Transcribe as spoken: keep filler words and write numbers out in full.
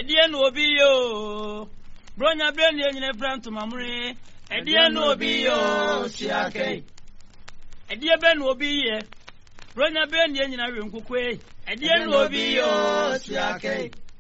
edie no obi yo bronya bre ne nyine branto mamre edie no obi yo siake edie be no obi ye bronya bre ne nyina we nkukwe edie no obi yo siake